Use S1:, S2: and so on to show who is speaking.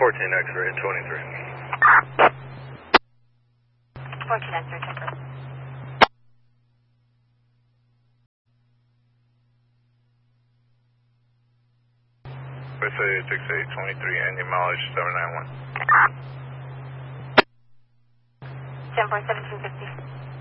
S1: 14 X-ray at 23.
S2: 14 X-ray, confirm.
S1: USA 6823 and your mileage 791.
S2: 10-4, 1750.